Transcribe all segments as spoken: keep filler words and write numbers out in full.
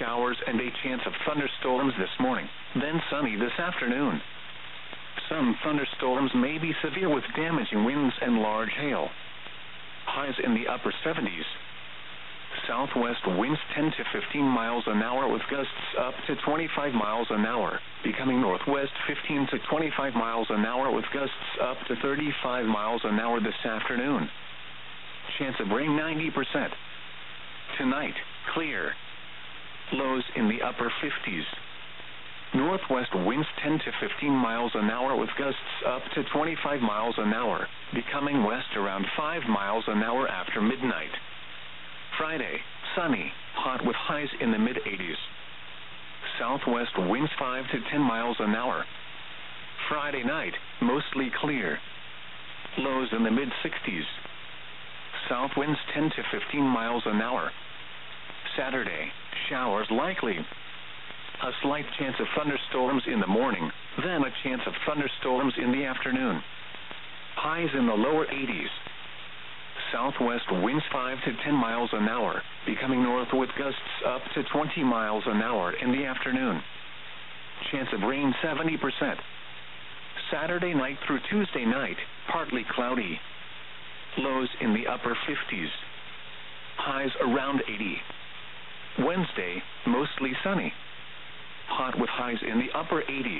showers and a chance of thunderstorms this morning, then sunny this afternoon. Some thunderstorms may be severe with damaging winds and large hail. Highs in the upper seventies. Southwest winds ten to fifteen miles an hour with gusts up to twenty-five miles an hour, becoming northwest fifteen to twenty-five miles an hour with gusts up to thirty-five miles an hour this afternoon. Chance of rain ninety percent. Tonight, clear. Lows in the upper fifties. Northwest winds ten to fifteen miles an hour with gusts up to twenty-five miles an hour, becoming west around five miles an hour after midnight. Friday, sunny, hot with highs in the mid-eighties. Southwest winds five to ten miles an hour. Friday night, mostly clear. Lows in the mid-sixties. South winds ten to fifteen miles an hour. Saturday, showers likely. A slight chance of thunderstorms in the morning, then a chance of thunderstorms in the afternoon. Highs in the lower eighties. Southwest winds five to ten miles an hour, becoming north with gusts up to twenty miles an hour in the afternoon. Chance of rain seventy percent. Saturday night through Tuesday night, partly cloudy. Lows in the upper fifties. Highs around eighty. Wednesday, mostly sunny. Hot with highs in the upper eighties.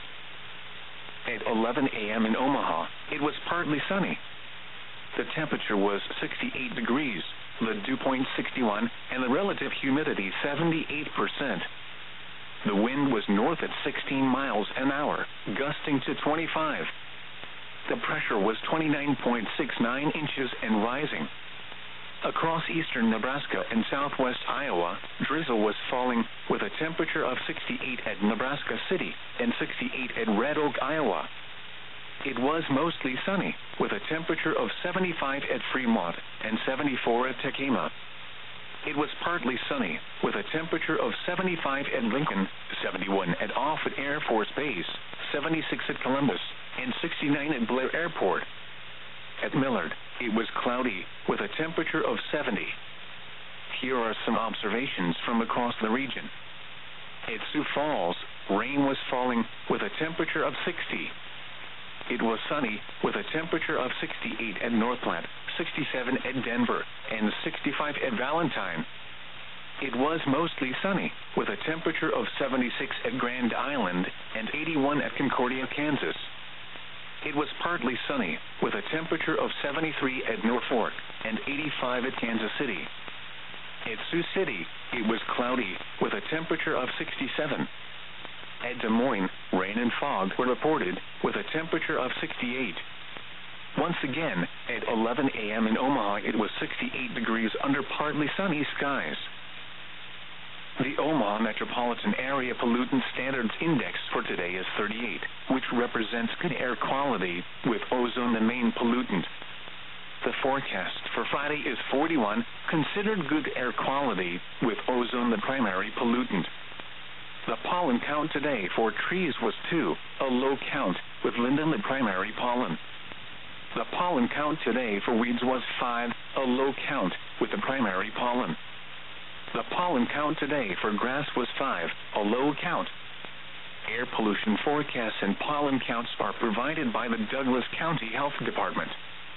At eleven a.m. in Omaha, it was partly sunny. The temperature was sixty-eight degrees, the dew point sixty-one, and the relative humidity seventy-eight percent. The wind was north at sixteen miles an hour, gusting to twenty-five. The pressure was twenty-nine point six nine inches and rising. Across eastern Nebraska and southwest Iowa, drizzle was falling with a temperature of sixty-eight at Nebraska City and sixty-eight at Red Oak, Iowa. It was mostly sunny, with a temperature of seventy-five at Fremont and seventy-four at Tekema. It was partly sunny, with a temperature of seventy-five at Lincoln, seventy-one at Offutt Air Force Base, seventy-six at Columbus, and sixty-nine at Blair Airport. At Millard, it was cloudy, with a temperature of seventy. Here are some observations from across the region. At Sioux Falls, rain was falling, with a temperature of sixty. It was sunny, with a temperature of sixty-eight at Northplant, sixty-seven at Denver, and sixty-five at Valentine. It was mostly sunny, with a temperature of seventy-six at Grand Island and eighty-one at Concordia, Kansas. It was partly sunny, with a temperature of seventy-three at Norfolk and eighty-five at Kansas City. At Sioux City, it was cloudy, with a temperature of sixty-seven. At Des Moines, rain and fog were reported, with a temperature of sixty-eight. Once again, at eleven a.m. in Omaha, it was sixty-eight degrees under partly sunny skies. The Omaha Metropolitan Area Pollutant Standards Index for today is thirty-eight, which represents good air quality, with ozone the main pollutant. The forecast for Friday is forty-one, considered good air quality, with ozone the primary pollutant. The pollen count today for trees was two, a low count, with linden the primary pollen. The pollen count today for weeds was five, a low count, with the primary pollen. The pollen count today for grass was five, a low count. Air pollution forecasts and pollen counts are provided by the Douglas County Health Department.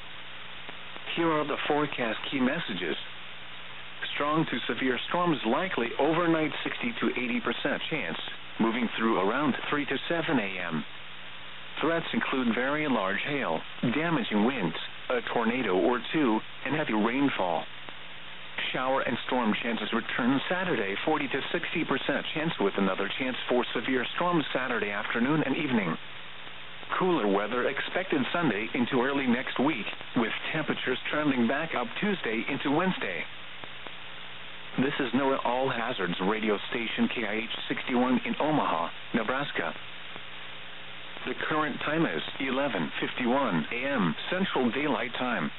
Here are the forecast key messages. Strong to severe storms likely overnight, sixty to eighty percent chance, moving through around three to seven a.m. Threats include very large hail, damaging winds, a tornado or two, and heavy rainfall. Shower and storm chances return Saturday, forty to sixty percent chance, with another chance for severe storms Saturday afternoon and evening. Cooler weather expected Sunday into early next week, with temperatures trending back up Tuesday into Wednesday. This is NOAA All Hazards radio station K I H sixty-one in Omaha, Nebraska. The current time is eleven fifty-one a.m. Central Daylight Time.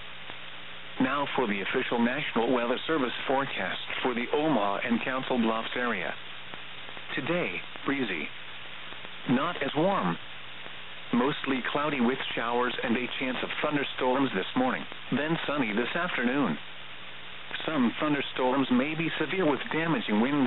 Now for the official National Weather Service forecast for the Omaha and Council Bluffs area. Today, breezy. Not as warm. Mostly cloudy with showers and a chance of thunderstorms this morning, then sunny this afternoon. Some thunderstorms may be severe with damaging winds